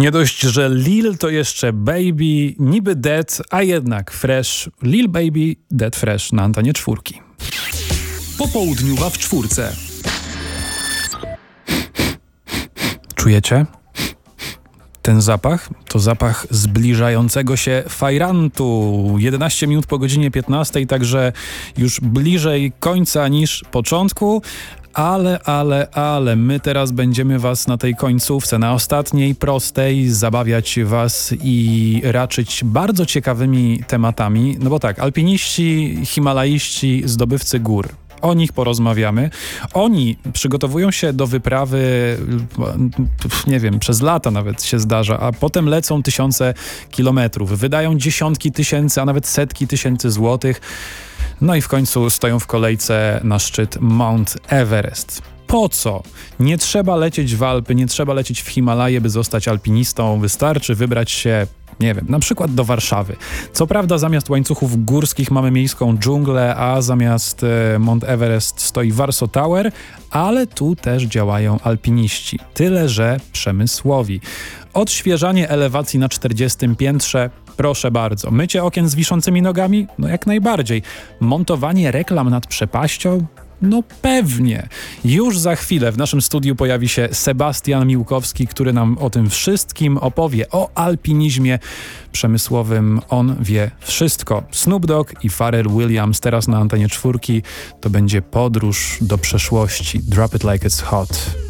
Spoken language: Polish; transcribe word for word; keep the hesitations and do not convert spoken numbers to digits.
Nie dość, że Lil to jeszcze Baby, niby dead, a jednak fresh. Lil Baby, dead fresh na antenie czwórki. Popołudniowa w czwórce. Czujecie? Ten zapach to zapach zbliżającego się fajrantu. jedenaście minut po godzinie piętnastej, także już bliżej końca niż początku. Ale, ale, ale my teraz będziemy was na tej końcówce, na ostatniej prostej, zabawiać was i raczyć bardzo ciekawymi tematami. No bo tak, alpiniści, himalaiści, zdobywcy gór. O nich porozmawiamy. Oni przygotowują się do wyprawy, nie wiem, przez lata nawet się zdarza, a potem lecą tysiące kilometrów. Wydają dziesiątki tysięcy, a nawet setki tysięcy złotych. No i w końcu stoją w kolejce na szczyt Mount Everest. Po co? Nie trzeba lecieć w Alpy, nie trzeba lecieć w Himalaje, by zostać alpinistą. Wystarczy wybrać się, nie wiem, na przykład do Warszawy. Co prawda zamiast łańcuchów górskich mamy miejską dżunglę, a zamiast e, Mount Everest stoi Warsaw Tower, ale tu też działają alpiniści. Tyle, że przemysłowi. Odświeżanie elewacji na czterdziestym piętrze, proszę bardzo. Mycie okien z wiszącymi nogami? No jak najbardziej. Montowanie reklam nad przepaścią? No pewnie. Już za chwilę w naszym studiu pojawi się Sebastian Miłkowski, który nam o tym wszystkim opowie, o alpinizmie przemysłowym. On wie wszystko. Snoop Dogg i Pharrell Williams teraz na antenie czwórki. To będzie podróż do przeszłości. Drop it like it's hot.